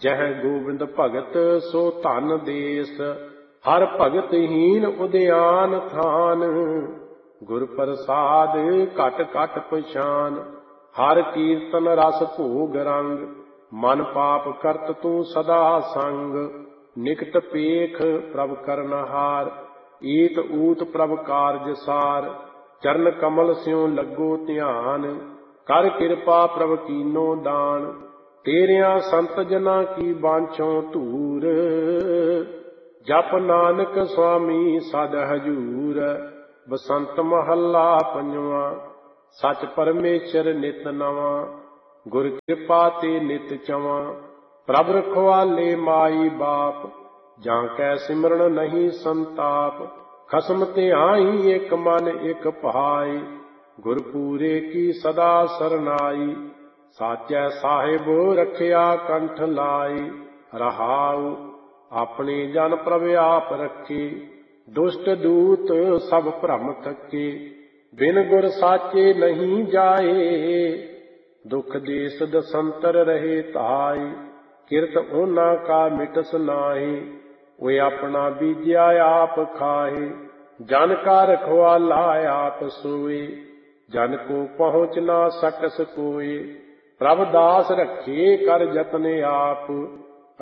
ਜਹ ਗੋਬਿੰਦ ਭਗਤ ਸੋ ਧਨ ਦੇਸ, ਹਰ ਭਗਤ ਹੀਨ ਉਦਿਆਨ ਥਾਨ। ਗੁਰ ਪ੍ਰਸਾਦ ਘਟ ਘਟ ਪਛਾਨ, ਹਰ ਕੀਰਤਨ ਰਸ ਭੋਗ ਰੰਗ। ਮਨ ਪਾਪ ਕਰਤ ਤੂੰ ਸਦਾ ਸੰਗ, ਨਿਕਟ ਪੇਖ ਪ੍ਰਭ ਕਰਨਹਾਰ। ਈਤ ਊਤ ਪ੍ਰਭ ਕਾਰਜ ਸਾਰ, ਚਰਨ ਕਮਲ ਸਿਉ ਲੱਗੋ ਧਿਆਨ। ਕਰ ਕਿਰਪਾ ਪ੍ਰਭ ਕੀਨੋ ਦਾਨ, ਤੇਰਿਆਂ ਸੰਤ ਜਨਾਂ ਕੀ ਬਾਂਛੋਂ ਧੂਰ। ਜਪ ਨਾਨਕ ਸੁਆਮੀ ਸਦ ਹਜੂਰ, ਬਸੰਤ ਮਹੱਲਾ ਪੰਜਵਾਂ। ਸਚ ਪਰਮੇਸ਼ਰ ਨਿਤ ਨਵਾਂ, ਗੁਰ ਕਿਰਪਾ ਤੇ ਨਿਤ ਚਵਾਂ। ਪ੍ਰਭ ਰਖਵਾਲੇ ਮਾਈ ਬਾਪ, ਜਾਂ ਕੈ ਸਿਮਰਨ ਨਹੀਂ ਸੰਤਾਪ। ਖਸਮ ਧਿਆਈ ਇਕ ਮਨ ਇਕ ਭਾਈ, ਗੁਰ ਪੂਰੇ ਕੀ ਸਦਾ ਸਰਨਾਈ। ਸਾਚੈ ਸਾਹਿਬ ਰਖਿਆ ਕੰਠ ਲਾਈ, ਰਹਾਉ ਆਪਣੇ ਜਨ ਪ੍ਰਭ ਆਪ ਰੱਖੇ। ਦੁਸ਼ਟ ਦੂਤ ਸਭ ਭ੍ਰਮ ਥਕੇ, ਬਿਨ ਗੁਰ ਸਾਚੇ ਨਹੀਂ ਜਾਏ। ਦੁਖ ਦੇਸ ਦਸੰਤਰ ਰਹੇ ਧਾਈ, ਕਿਰਤ ਉਹਨਾਂ ਕਾ ਮਿਟਸ ਨਾਹੀ। ਓਏ ਆਪਣਾ ਬੀਜਿਆ ਆਪ ਖਾਏ, ਜਨ ਕਾ ਰਖਵਾਲਾ ਆਪ ਸੋਏ। ਜਨ ਕੋ ਪਹੁੰਚ ਨਾ ਸਕਸ ਕੋਏ, ਪ੍ਰਭ ਦਾਸ ਰੱਖੇ ਕਰ ਜਤਨ ਆਪ।